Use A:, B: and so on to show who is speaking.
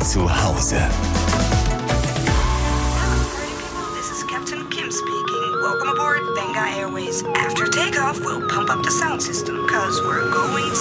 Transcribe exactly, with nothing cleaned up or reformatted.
A: zu Hause.
B: This is Captain Kim speaking. Welcome aboard Benga Airways. After takeoff, we'll pump up the sound system, cause we're going